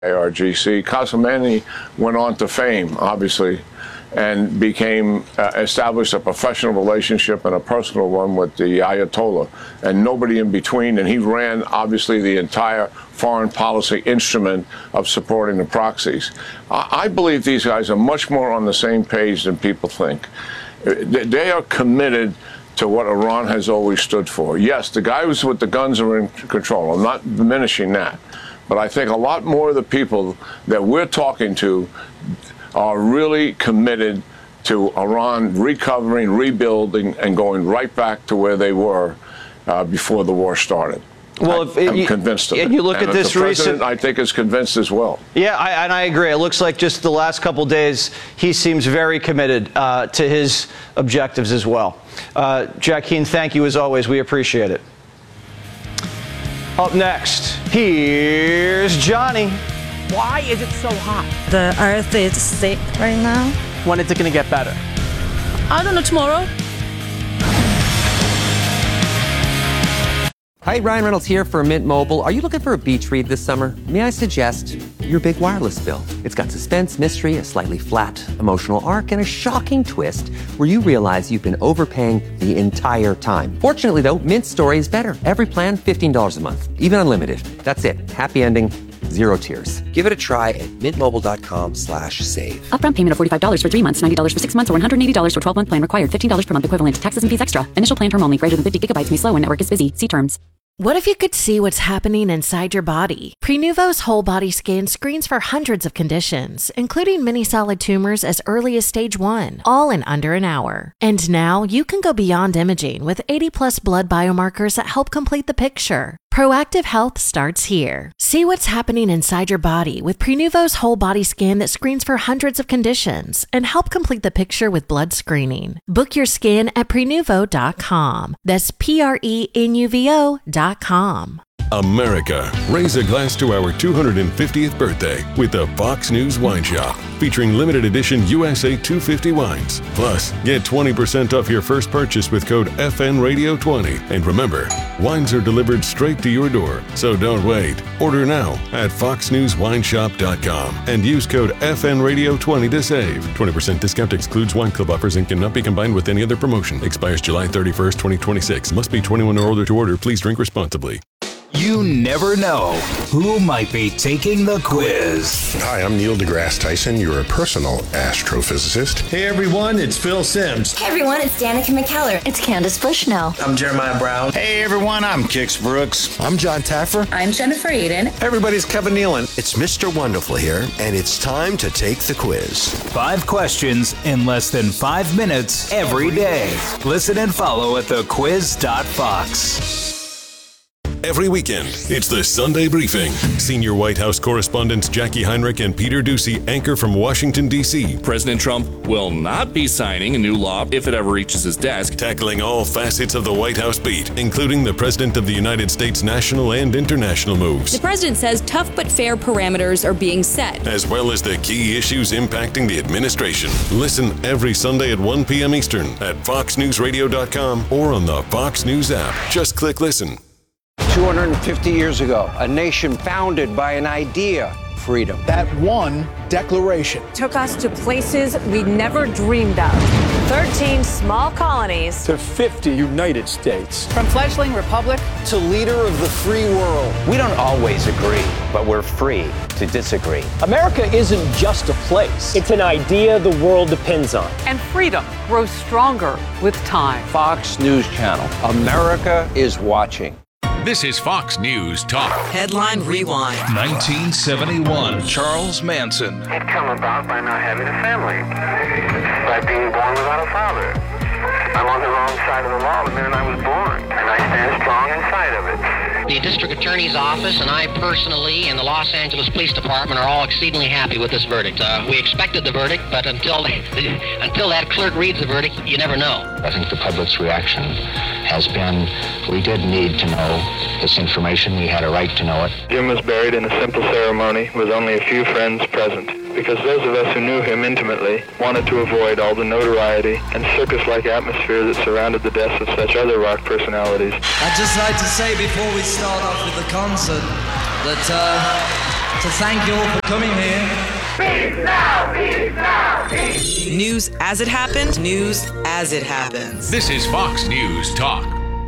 IRGC. Khamenei went on to fame, obviously, and established a professional relationship and a personal one with the Ayatollah, and nobody in between. And he ran, obviously, the entire foreign policy instrument of supporting the proxies. I believe these guys are much more on the same page than people think. They are committed to what Iran has always stood for. Yes, the guys with the guns are in control. I'm not diminishing that. But I think a lot more of the people that we're talking to are really committed to Iran recovering, rebuilding, and going right back to where they were before the war started. Well, I'm convinced of it. And you look at this the president, recent, I think, is convinced as well. Yeah, I agree. It looks like just the last couple days, he seems very committed to his objectives as well. Jack Keane, thank you as always. We appreciate it. Up next, here's Johnny. Why is it so hot? The earth is sick right now. When is it going to get better? I don't know, tomorrow. Hi, Ryan Reynolds here for Mint Mobile. Are you looking for a beach read this summer? May I suggest your big wireless bill? It's got suspense, mystery, a slightly flat, emotional arc, and a shocking twist where you realize you've been overpaying the entire time. Fortunately, though, Mint's story is better. Every plan, $15 a month, even unlimited. That's it. Happy ending, zero tears. Give it a try at mintmobile.com/save. Upfront payment of $45 for 3 months, $90 for 6 months, or $180 for 12-month plan required. $15 per month equivalent. Taxes and fees extra. Initial plan term only. Greater than 50 gigabytes may slow when network is busy. See terms. What if you could see what's happening inside your body? Prenuvo's whole body scan screens for hundreds of conditions, including many solid tumors as early as stage 1, all in under an hour. And now you can go beyond imaging with 80+ blood biomarkers that help complete the picture. Proactive health starts here. See what's happening inside your body with Prenuvo's whole body scan that screens for hundreds of conditions and help complete the picture with blood screening. Book your scan at Prenuvo.com. That's Prenuvo.com. America, raise a glass to our 250th birthday with the Fox News Wine Shop, featuring limited edition USA 250 wines. Plus, get 20% off your first purchase with code FNRadio20. And remember, wines are delivered straight to your door, so don't wait. Order now at foxnewswineshop.com and use code FNRadio20 to save. 20% discount excludes wine club offers and cannot be combined with any other promotion. Expires July 31st, 2026. Must be 21 or older to order. Please drink responsibly. You never know who might be taking the quiz. Hi, I'm Neil deGrasse Tyson, your personal astrophysicist. Hey everyone, it's Phil Simms. Hey everyone, it's Danica McKellar. It's Candace Bushnell. I'm Jeremiah Brown. Hey everyone, I'm Kix Brooks. I'm John Taffer. I'm Jennifer Aiden. Everybody's Kevin Nealon. It's Mr. Wonderful here, and it's time to take the quiz. 5 questions in less than 5 minutes every day. Listen and follow at thequiz.fox. Every weekend, it's the Sunday Briefing. Senior White House correspondents Jackie Heinrich and Peter Doocy anchor from Washington, D.C. President Trump will not be signing a new law if it ever reaches his desk. Tackling all facets of the White House beat, including the President of the United States' national and international moves. The president says tough but fair parameters are being set, as well as the key issues impacting the administration. Listen every Sunday at 1 p.m. Eastern at foxnewsradio.com or on the Fox News app. Just click listen. 250 years ago, a nation founded by an idea, freedom. That one declaration took us to places we never dreamed of. 13 small colonies to 50 United States. From fledgling republic to leader of the free world. We don't always agree, but we're free to disagree. America isn't just a place. It's an idea the world depends on. And freedom grows stronger with time. Fox News Channel. America is watching. This is Fox News Talk. Headline Rewind. 1971. Charles Manson. It come about by not having a family, by being born without a father. I'm on the wrong side of the law the minute I was born, and I stand strong inside of it. The district attorney's office and I personally and the Los Angeles Police Department are all exceedingly happy with this verdict. We expected the verdict, but until that clerk reads the verdict, you never know. I think the public's reaction has been, we did need to know this information. We had a right to know it. Jim was buried in a simple ceremony with only a few friends present, because those of us who knew him intimately wanted to avoid all the notoriety and circus-like atmosphere that surrounded the deaths of such other rock personalities. I'd just like to say before we start off with the concert that to thank you all for coming here. Peace now, peace now, peace. News as it happened, news as it happens. This is Fox News Talk.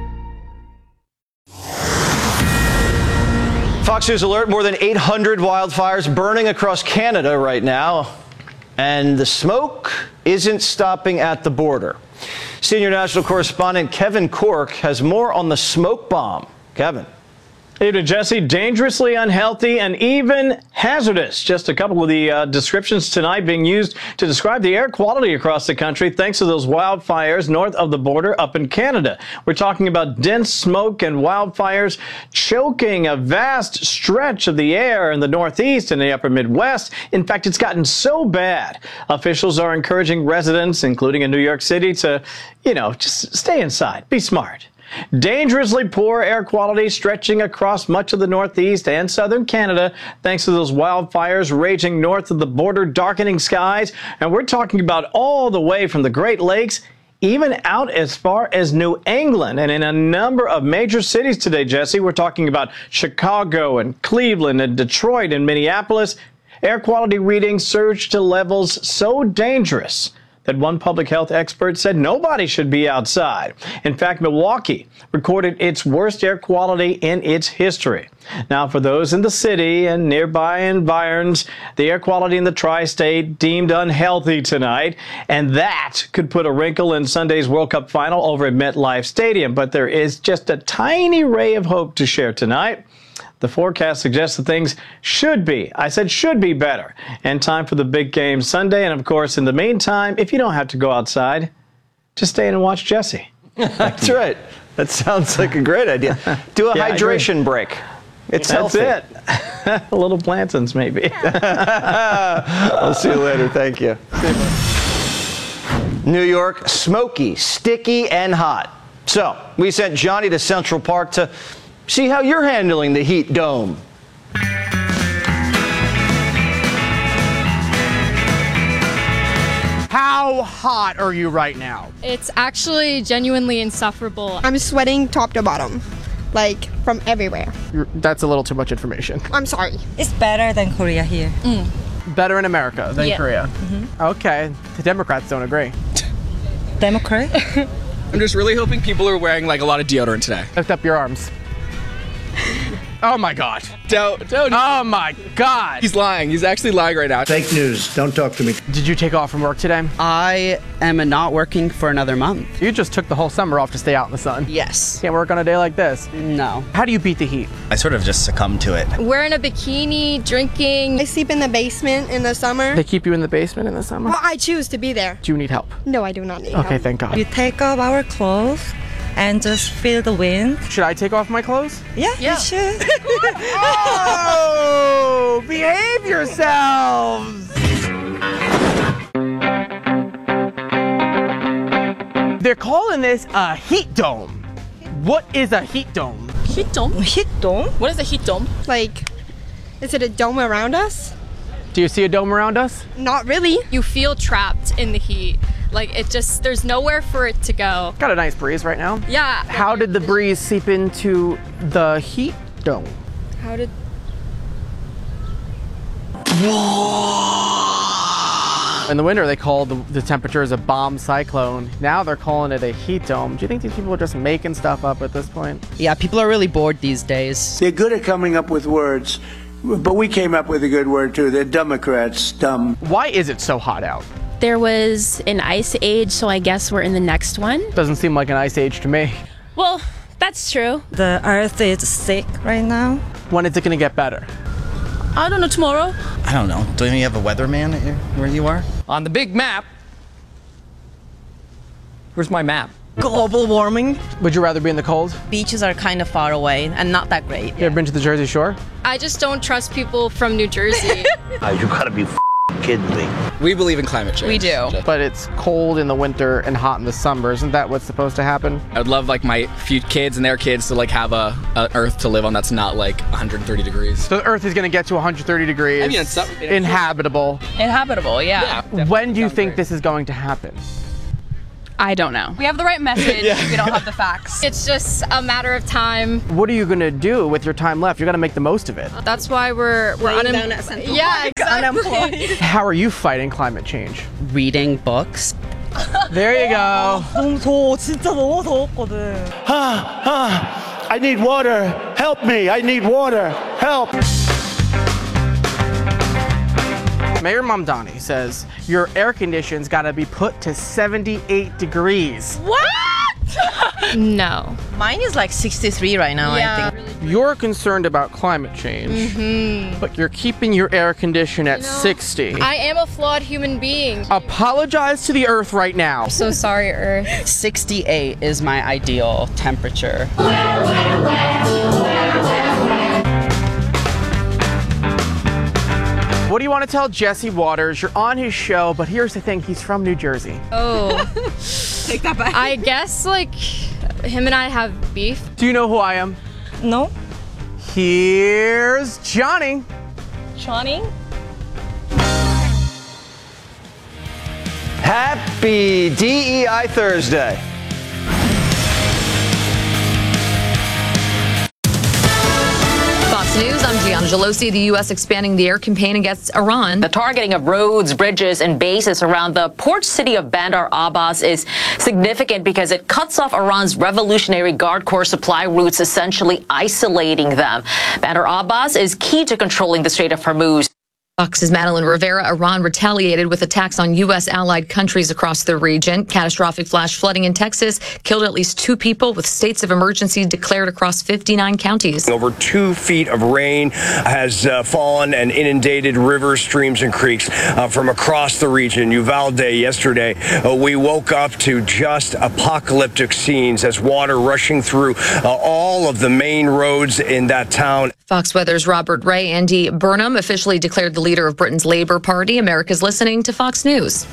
Fox News alert, more than 800 wildfires burning across Canada right now. And the smoke isn't stopping at the border. Senior national correspondent Kevin Cork has more on the smoke bomb. Kevin. Hey to Jesse, dangerously unhealthy and even hazardous. Just a couple of the descriptions tonight being used to describe the air quality across the country thanks to those wildfires north of the border up in Canada. We're talking about dense smoke and wildfires choking a vast stretch of the air in the Northeast and the upper Midwest. In fact, it's gotten so bad. Officials are encouraging residents, including in New York City, to, just stay inside, be smart. Dangerously poor air quality stretching across much of the Northeast and southern Canada thanks to those wildfires raging north of the border, darkening skies. And we're talking about all the way from the Great Lakes, even out as far as New England. And in a number of major cities today, Jesse, we're talking about Chicago and Cleveland and Detroit and Minneapolis. Air quality readings surged to levels so dangerous that one public health expert said nobody should be outside. In fact, Milwaukee recorded its worst air quality in its history. Now, for those in the city and nearby environs, the air quality in the tri-state deemed unhealthy tonight, and that could put a wrinkle in Sunday's World Cup final over at MetLife Stadium. But there is just a tiny ray of hope to share tonight. The forecast suggests that things should be better. And time for the big game Sunday. And of course, in the meantime, if you don't have to go outside, just stay in and watch Jesse. That's right. That sounds like a great idea. Do a hydration break. It's healthy. That's it. A little plantains, maybe. I'll see you later. Thank you. New York, smoky, sticky, and hot. So we sent Johnny to Central Park to see how you're handling the heat dome. How hot are you right now? It's actually genuinely insufferable. I'm sweating top to bottom, like from everywhere. That's a little too much information. I'm sorry. It's better than Korea here. Better in America than Korea? Mm-hmm. Okay, the Democrats don't agree. Democrat? I'm just really hoping people are wearing like a lot of deodorant today. Lift up your arms. Oh my God. Don't. Oh my God. He's lying. He's actually lying right now. Fake news. Don't talk to me. Did you take off from work today? I am not working for another month. You just took the whole summer off to stay out in the sun. Yes. Can't work on a day like this. No. How do you beat the heat? I sort of just succumb to it. Wearing a bikini, drinking. I sleep in the basement in the summer. They keep you in the basement in the summer? Well, I choose to be there. Do you need help? No, I do not need help. Okay, thank God. You take off our clothes and just feel the wind. Should I take off my clothes? Yeah. You should. Oh, behave yourselves. They're calling this a heat dome. What is a heat dome? Heat dome? Heat dome? What is a heat dome? Like, is it a dome around us? Do you see a dome around us? Not really. You feel trapped in the heat. Like, there's nowhere for it to go. Got a nice breeze right now. Yeah. How did the breeze seep into the heat dome? How did... In the winter, they called the temperatures a bomb cyclone. Now they're calling it a heat dome. Do you think these people are just making stuff up at this point? Yeah, people are really bored these days. They're good at coming up with words, but we came up with a good word too. They're Democrats, dumb. Why is it so hot out? There was an ice age, so I guess we're in the next one. Doesn't seem like an ice age to me. Well, that's true. The earth is sick right now. When is it going to get better? I don't know, tomorrow. I don't know. Don't you have a weatherman where you are? On the big map. Where's my map? Global warming. Would you rather be in the cold? Beaches are kind of far away and not that great. You ever been to the Jersey Shore? I just don't trust people from New Jersey. You gotta be kidding me. We believe in climate change. We do. But it's cold in the winter and hot in the summer. Isn't that what's supposed to happen? I would love like my few kids and their kids to like have an Earth to live on that's not like 130 degrees. So the Earth is going to get to 130 degrees. I mean, it's inhabitable. Inhabitable, yeah. When do you think this is going to happen? I don't know. We have the right message. We don't have the facts. It's just a matter of time. What are you going to do with your time left? You got to make the most of it. That's why we're unemployed. Yeah, exactly. How are you fighting climate change? Reading books. There you go. 너무 더워. 진짜 너무 더웠거든. I need water. Help me. I need water. Help. Mayor Mamdani says your air conditioning's got to be put to 78 degrees. What? No. Mine is like 63 right now, I think. You're concerned about climate change, but you're keeping your air condition at 60. I am a flawed human being. Apologize to the Earth right now. I'm so sorry, Earth. 68 is my ideal temperature. What do you want to tell Jesse Waters? You're on his show, but here's the thing, he's from New Jersey. Oh. Take that back. I guess, like, him and I have beef. Do you know who I am? No. Here's Johnny. Johnny? Happy DEI Thursday. Fox News, I'm Gianna Gelosi. The U.S. expanding the air campaign against Iran. The targeting of roads, bridges, and bases around the port city of Bandar Abbas is significant because it cuts off Iran's Revolutionary Guard Corps supply routes, essentially isolating them. Bandar Abbas is key to controlling the Strait of Hormuz. Fox's Madeline Rivera. Iran retaliated with attacks on U.S. allied countries across the region. Catastrophic flash flooding in Texas killed at least 2 people, with states of emergency declared across 59 counties. Over 2 feet of rain has fallen and inundated rivers, streams, and creeks from across the region. Uvalde yesterday, we woke up to just apocalyptic scenes as water rushing through all of the main roads in that town. Fox Weather's Robert Ray. Andy Burnham officially declared the leader of Britain's Labour Party. America's listening to Fox News.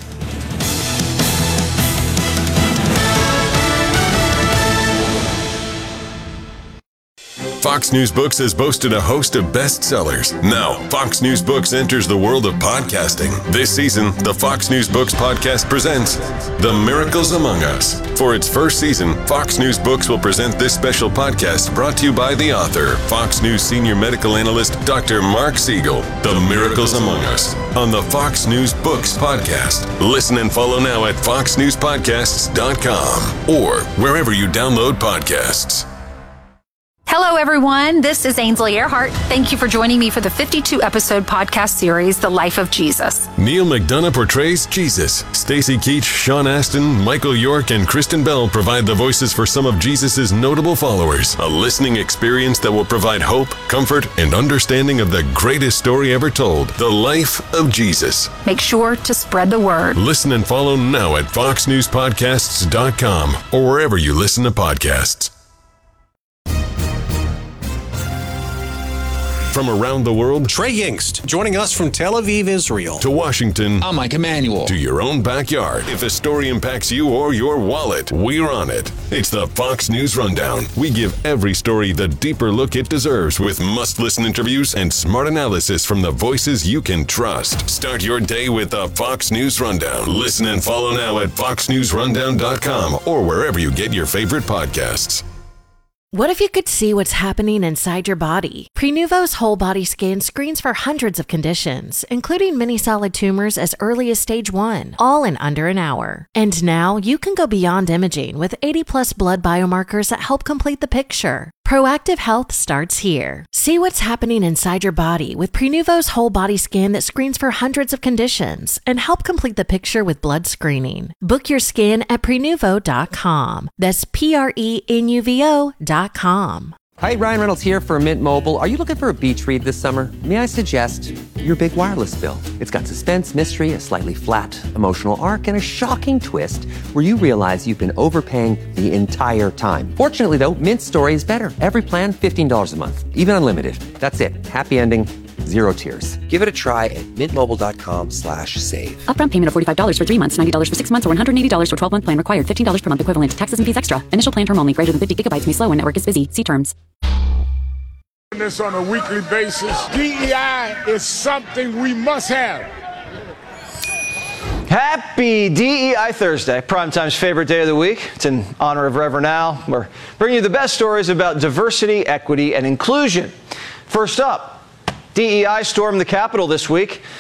Fox News Books has boasted a host of bestsellers. Now, Fox News Books enters the world of podcasting. This season, the Fox News Books podcast presents The Miracles Among Us. For its first season, Fox News Books will present this special podcast brought to you by the author, Fox News senior medical analyst, Dr. Mark Siegel. The Miracles Among Us on the Fox News Books podcast. Listen and follow now at foxnewspodcasts.com or wherever you download podcasts. Hello, everyone. This is Ainsley Earhart. Thank you for joining me for the 52-episode podcast series, The Life of Jesus. Neil McDonough portrays Jesus. Stacey Keach, Sean Astin, Michael York, and Kristen Bell provide the voices for some of Jesus' notable followers. A listening experience that will provide hope, comfort, and understanding of the greatest story ever told, The Life of Jesus. Make sure to spread the word. Listen and follow now at foxnewspodcasts.com or wherever you listen to podcasts. From around the world, Trey Yingst, joining us from Tel Aviv, Israel. To Washington, I'm Mike Emanuel. To your own backyard. If a story impacts you or your wallet, we're on it. It's the Fox News Rundown. We give every story the deeper look it deserves with must-listen interviews and smart analysis from the voices you can trust. Start your day with the Fox News Rundown. Listen and follow now at foxnewsrundown.com or wherever you get your favorite podcasts. What if you could see what's happening inside your body? Prenuvo's whole body scan screens for hundreds of conditions, including many solid tumors as early as stage 1, all in under an hour. And now you can go beyond imaging with 80+ blood biomarkers that help complete the picture. Proactive health starts here. See what's happening inside your body with Prenuvo's whole body scan that screens for hundreds of conditions and help complete the picture with blood screening. Book your scan at Prenuvo.com. That's Prenuvo.com. Hi, Ryan Reynolds here for Mint Mobile. Are you looking for a beach read this summer? May I suggest your big wireless bill? It's got suspense, mystery, a slightly flat emotional arc, and a shocking twist where you realize you've been overpaying the entire time. Fortunately, though, Mint's story is better. Every plan, $15 a month, even unlimited. That's it. Happy ending. Zero tears. Give it a try at mintmobile.com/save. Upfront payment of $45 for 3 months, $90 for 6 months, or $180 for 12-month plan required. $15 per month equivalent. Taxes and fees extra. Initial plan term only. Greater than 50 gigabytes may slow when network is busy. See terms. This on a weekly basis. DEI is something we must have. Happy DEI Thursday, Primetime's favorite day of the week. It's in honor of Reverend Al. We're bringing you the best stories about diversity, equity, and inclusion. First up, DEI stormed the Capitol this week.